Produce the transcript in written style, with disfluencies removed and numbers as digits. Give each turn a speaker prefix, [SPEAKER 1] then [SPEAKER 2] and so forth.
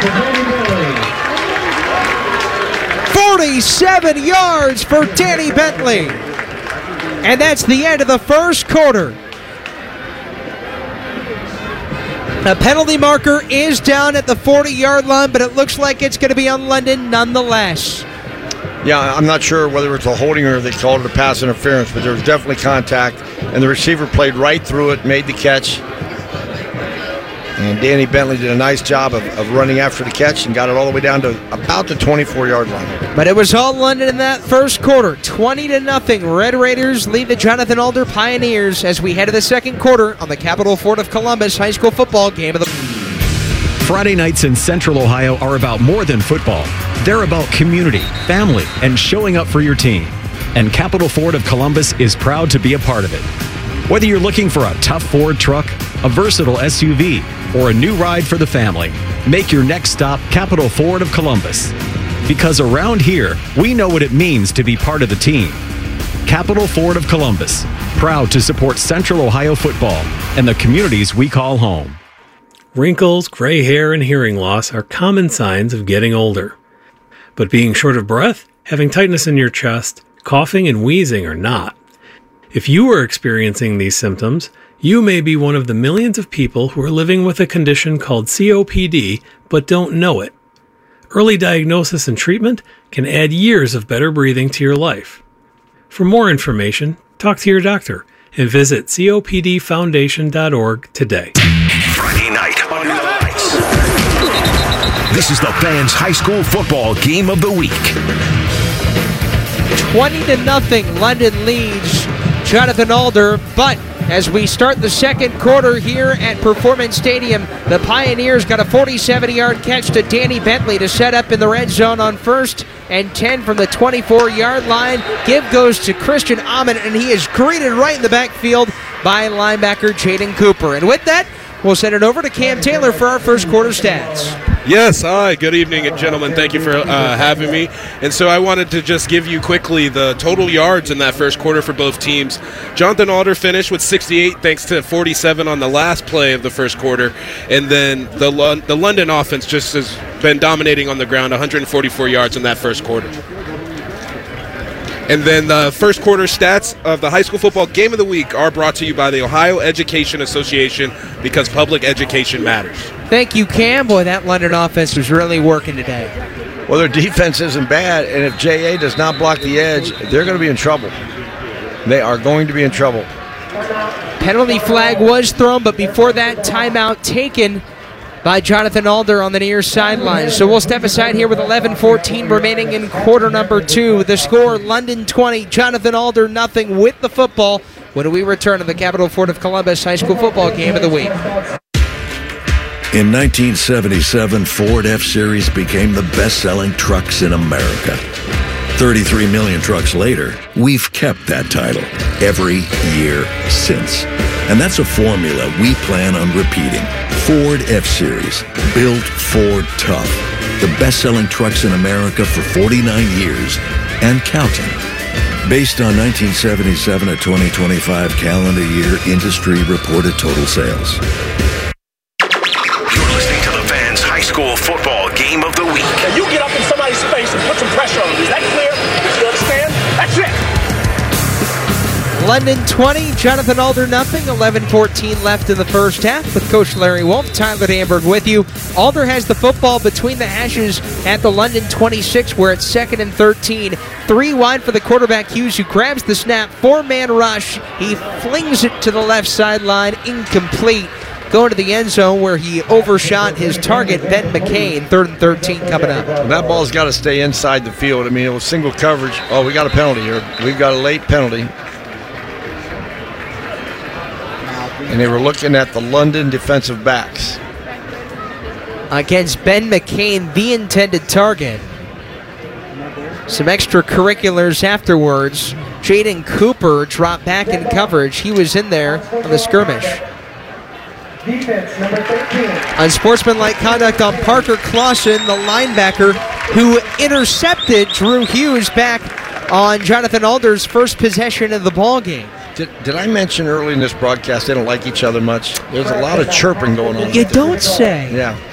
[SPEAKER 1] 47 yards for Danny Bentley. And that's the end of the first quarter. The penalty marker is down at the 40-yard line, but it looks like it's going to be on London nonetheless.
[SPEAKER 2] Yeah, I'm not sure whether it's a holding or they called it a pass interference, but there was definitely contact, and the receiver played right through it, made the catch. And Danny Bentley did a nice job of running after the catch and got it all the way down to about the 24-yard line.
[SPEAKER 1] But it was all London in that first quarter. 20-0. Red Raiders lead the Jonathan Alder Pioneers as we head to the second quarter on the Capital Fort of Columbus High School football game of the...
[SPEAKER 3] Friday nights in Central Ohio are about more than football. They're about community, family, and showing up for your team. And Capital Ford of Columbus is proud to be a part of it. Whether you're looking for a tough Ford truck, a versatile SUV, or a new ride for the family, make your next stop Capital Ford of Columbus. Because around here, we know what it means to be part of the team. Capital Ford of Columbus, proud to support Central Ohio football and the communities we call home.
[SPEAKER 4] Wrinkles, gray hair, and hearing loss are common signs of getting older. But being short of breath, having tightness in your chest, coughing, and wheezing are not. If you are experiencing these symptoms, you may be one of the millions of people who are living with a condition called COPD but don't know it. Early diagnosis and treatment can add years of better breathing to your life. For more information, talk to your doctor and visit copdfoundation.org today.
[SPEAKER 5] Friday night on the lights. This is the Fans High School football game of the week.
[SPEAKER 1] 20-0. London leads Jonathan Alder, but as we start the second quarter here at Performance Stadium, the Pioneers got a 47-yard catch to Danny Bentley to set up in the red zone on 1st and 10 from the 24-yard line. Give goes to Christian Amon, and he is greeted right in the backfield by linebacker Jaden Cooper. And with that, we'll send it over to Cam Taylor for our first quarter stats.
[SPEAKER 6] Yes, hi. Good evening, gentlemen. Thank you for having me. And so I wanted to just give you quickly the total yards in that first quarter for both teams. Jonathan Alder finished with 68 thanks to 47 on the last play of the first quarter. And then the London offense just has been dominating on the ground, 144 yards in that first quarter. And then the first quarter stats of the high school football game of the week are brought to you by the Ohio Education Association, because public education matters.
[SPEAKER 1] Thank you, Cam. Boy, that London offense was really working today.
[SPEAKER 2] Well, their defense isn't bad, and if J.A. does not block the edge, they're going to be in trouble. They are going to be in trouble.
[SPEAKER 1] Penalty flag was thrown, but before that, timeout taken by Jonathan Alder on the near sideline. So we'll step aside here with 11:14 remaining in quarter number 2. The score, London 20, Jonathan Alder nothing with the football when we return to the Capital Fort of Columbus High School football game of the week.
[SPEAKER 7] In 1977, Ford F-Series became the best-selling trucks in America. 33 million trucks later, we've kept that title every year since. And that's a formula we plan on repeating. Ford F-Series, built Ford tough. The best-selling trucks in America for 49 years and counting. Based on 1977 to 2025 calendar year industry reported total sales.
[SPEAKER 5] You're listening to the Fans High School football game of the week.
[SPEAKER 8] Now you get up in somebody's face and put some pressure on them. Is that clear? You understand? That's it.
[SPEAKER 1] London 20, Jonathan Alder nothing. 11:14 left in the first half with Coach Larry Wolf. Tyler Danberg with you. Alder has the football between the hashes at the London 26, where it's 2nd and 13. 3 wide for the quarterback Hughes, who grabs the snap. 4-man rush. He flings it to the left sideline. Incomplete. Going to the end zone where he overshot his target, Ben McCain. 3rd and 13 coming up.
[SPEAKER 2] Well, that ball's got to stay inside the field. I mean, it was single coverage. Oh, we got a penalty here. We've got a late penalty. And they were looking at the London defensive backs.
[SPEAKER 1] Against Ben McCain, the intended target. Some extracurriculars afterwards. Jaden Cooper dropped back in coverage. He was in there on the skirmish.
[SPEAKER 9] Defense, number 13.
[SPEAKER 1] Unsportsmanlike conduct on Parker Clausen, the linebacker, who intercepted Drew Hughes back on Jonathan Alder's first possession of the ball game.
[SPEAKER 2] Did I mention early in this broadcast they don't like each other much? There's a lot of chirping going on.
[SPEAKER 1] You don't say.
[SPEAKER 2] Yeah.